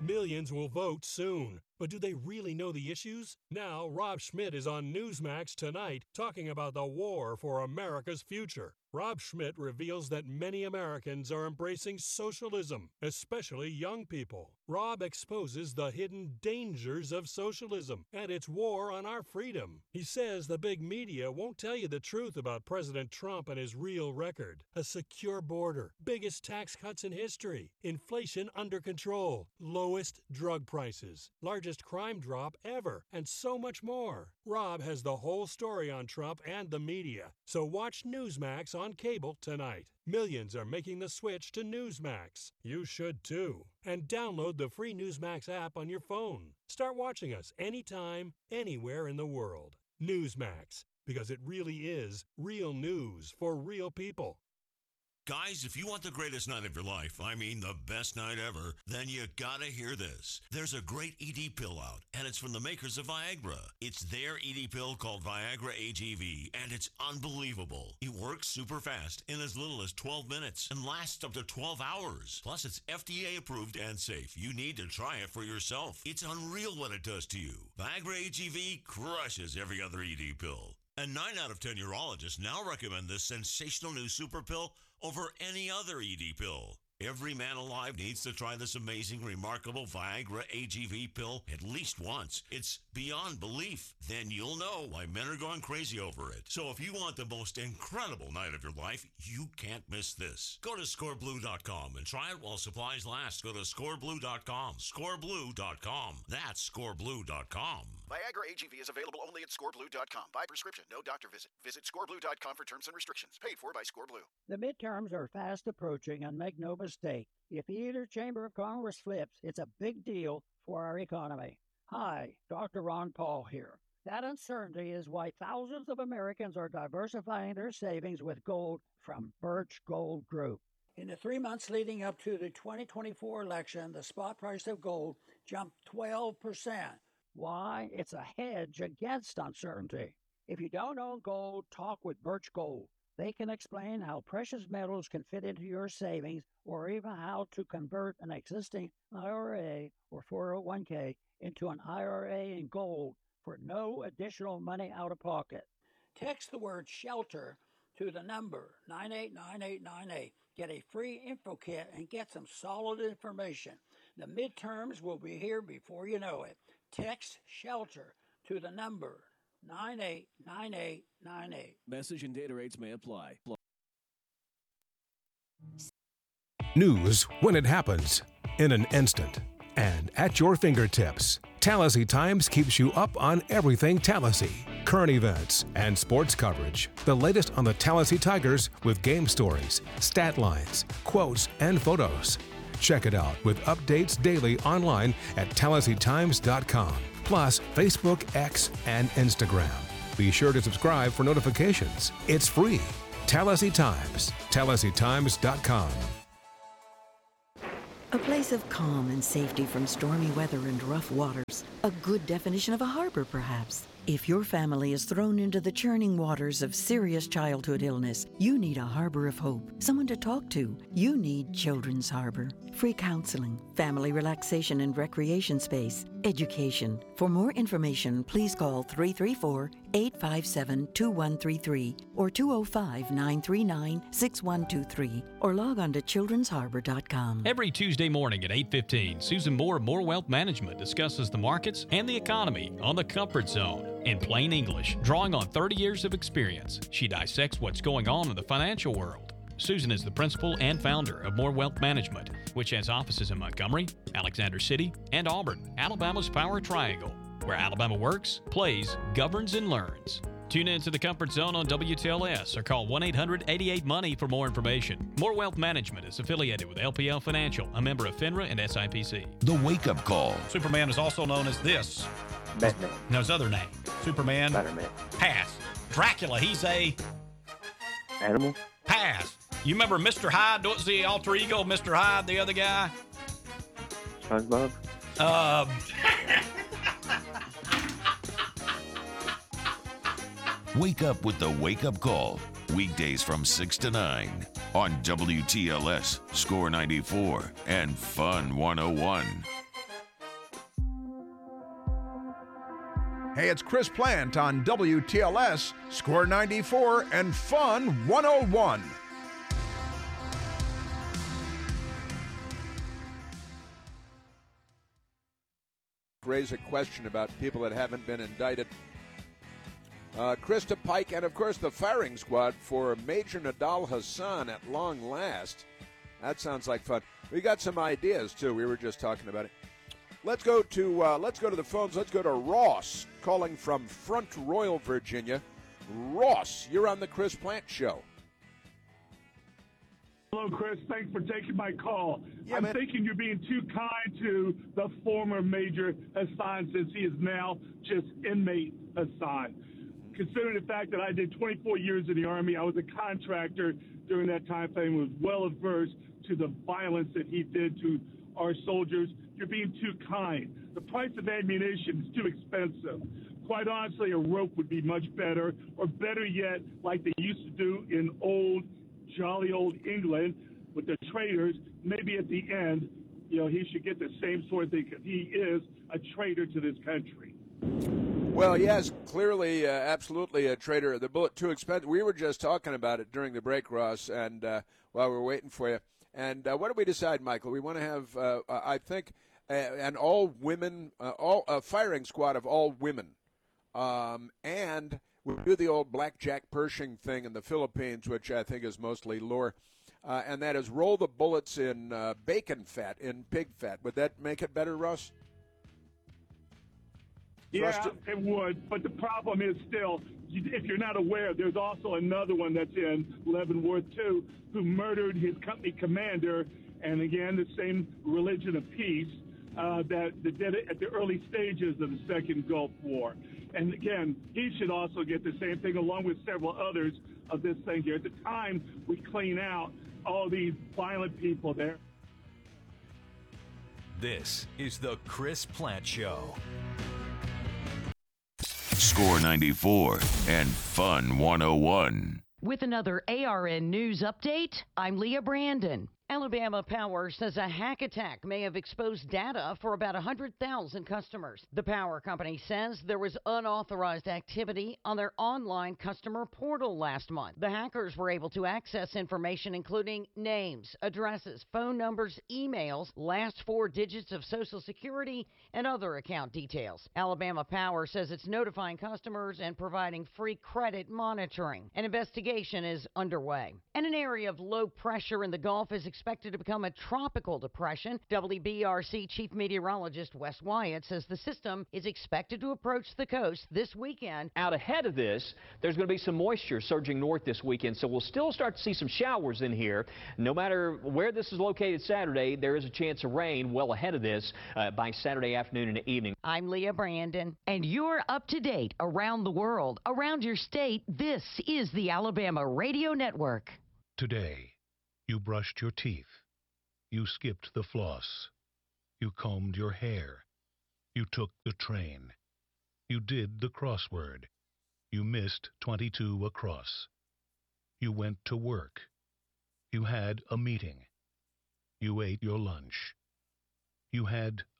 Millions will vote soon. But do they really know the issues? Now, Rob Schmidt is on Newsmax tonight talking about the war for America's future. Rob Schmidt reveals that many Americans are embracing socialism, especially young people. Rob exposes the hidden dangers of socialism and its war on our freedom. He says the big media won't tell you the truth about President Trump and his real record. A secure border, biggest tax cuts in history, inflation under control, lowest drug prices, largest crime drop ever, and so much more. Rob has the whole story on Trump and the media, so watch Newsmax on cable tonight. Millions are making the switch to Newsmax. You should too. And download the free Newsmax app on your phone. Start watching us anytime, anywhere in the world. Newsmax, because it really is real news for real people. Guys, if you want the greatest night of your life, I mean the best night ever, then you gotta hear this. There's a great ED pill out, and it's from the makers of Viagra. It's their ED pill called Viagra AGV, and it's unbelievable. It works super fast in as little as 12 minutes and lasts up to 12 hours. Plus, it's FDA approved and safe. You need to try it for yourself. It's unreal what it does to you. Viagra AGV crushes every other ED pill. And 9 out of 10 urologists now recommend this sensational new super pill over any other ED pill. Every man alive needs to try this amazing, remarkable Viagra AGV pill at least once. It's beyond belief. Then you'll know why men are going crazy over it. So if you want the most incredible night of your life, you can't miss this. Go to scoreblue.com and try it while supplies last. Go to scoreblue.com. Scoreblue.com. That's scoreblue.com. Viagra AGV is available only at scoreblue.com. By prescription, no doctor visit. Visit scoreblue.com for terms and restrictions. Paid for by Scoreblue. The midterms are fast approaching, and make no mistake, if either chamber of Congress flips, it's a big deal for our economy. Hi, Dr. Ron Paul here. That uncertainty is why thousands of Americans are diversifying their savings with gold from Birch Gold Group. In the 3 months leading up to the 2024 election, the spot price of gold jumped 12%. Why? It's a hedge against uncertainty. If you don't own gold, talk with Birch Gold. They can explain how precious metals can fit into your savings, or even how to convert an existing IRA or 401k into an IRA in gold for no additional money out of pocket. Text the word SHELTER to the number 989898. Get a free info kit and get some solid information. The midterms will be here before you know it. Text SHELTER to the number 989898. Message and data rates may apply. News when it happens, in an instant, and at your fingertips. Tallahassee Times keeps you up on everything Tallahassee. Current events and sports coverage. The latest on the Tallahassee Tigers with game stories, stat lines, quotes, and photos. Check it out with updates daily online at TallahasseeTimes.com. Plus Facebook, X, and Instagram. Be sure to subscribe for notifications. It's free. Tallahassee Times. TallahasseeTimes.com. A place of calm and safety from stormy weather and rough waters. A good definition of a harbor, perhaps. If your family is thrown into the churning waters of serious childhood illness, you need a harbor of hope, someone to talk to. You need Children's Harbor. Free counseling, family relaxation and recreation space, education. For more information, please call 334-857-2133 or 205-939-6123 or log on to children'sharbor.com. Every Tuesday morning at 8:15, Susan Moore of Moore Wealth Management discusses the markets and the economy on the Comfort Zone. In plain English, drawing on 30 years of experience, she dissects what's going on in the financial world. Susan is the principal and founder of Moore Wealth Management, which has offices in Montgomery, Alexander City, and Auburn, Alabama's Power Triangle, where Alabama works, plays, governs, and learns. Tune in to the Comfort Zone on WTLS or call 1-800-88-MONEY for more information. Moore Wealth Management is affiliated with LPL Financial, a member of FINRA and SIPC. The Wake Up Call. Superman is also known as this. Batman. No, his other name. Superman. Spider-Man. Pass. Dracula, he's a... Animal. Pass. You remember Mr. Hyde? What's the alter ego of Mr. Hyde, the other guy? SpongeBob. Wake up with the Wake Up Call. Weekdays from 6 to 9 on WTLS, Score 94, and Fun 101. Hey, it's Chris Plant on WTLS, Score 94 and Fun 101. Raise a question about people that haven't been indicted. Krista Pike and, of course, the firing squad for Major Nadal Hassan at long last. That sounds like fun. We got some ideas, too. We were just talking about it. Let's go to the phones. Let's go to Ross, calling from Front Royal, Virginia. Ross, you're on the Chris Plant Show. Hello, Chris. Thanks for taking my call. Yeah, I'm man. thinking you're being too kind to the former Major Hassan, since he is now just inmate Hassan. Considering the fact that I did 24 years in the Army, I was a contractor during that time frame, was well averse to the violence that he did to our soldiers. You're being too kind. The price of ammunition is too expensive. Quite honestly, a rope would be much better, or better yet, like they used to do in jolly old England with the traitors. Maybe at the end, he should get the same sort of thing, because he is a traitor to this country. Well, yes, clearly, absolutely a traitor. The bullet too expensive. We were just talking about it during the break, Ross, and while we were waiting for you. And what did we decide, Michael? We want to have, I think, an all-women, a firing squad of all women. And we do the old blackjack Pershing thing in the Philippines, which I think is mostly lore. And that is roll the bullets in bacon fat, in pig fat. Would that make it better, Ross? Yeah, it would. But the problem is still, if you're not aware, there's also another one that's in Leavenworth, too, who murdered his company commander, and again, the same religion of peace that did it at the early stages of the Second Gulf War. And again, he should also get the same thing, along with several others of this thing here. At the time, we clean out all these violent people there. This is the Chris Plant Show. Score 94 and Fun 101. With another ARN News update, I'm Leah Brandon. Alabama Power says a hack attack may have exposed data for about 100,000 customers. The power company says there was unauthorized activity on their online customer portal last month. The hackers were able to access information including names, addresses, phone numbers, emails, last 4 digits of Social Security, and other account details. Alabama Power says it's notifying customers and providing free credit monitoring. An investigation is underway. And an area of low pressure in the Gulf is expected to become a tropical depression. WBRC Chief Meteorologist Wes Wyatt says the system is expected to approach the coast this weekend. Out ahead of this, there's going to be some moisture surging north this weekend, so we'll still start to see some showers in here. No matter where this is located Saturday, there is a chance of rain well ahead of this by Saturday afternoon and evening. I'm Leah Brandon, and you're up to date around the world, around your state. This is the Alabama Radio Network. Today, you brushed your teeth. You skipped the floss. You combed your hair. You took the train. You did the crossword. You missed 22 across. You went to work. You had a meeting. You ate your lunch. You had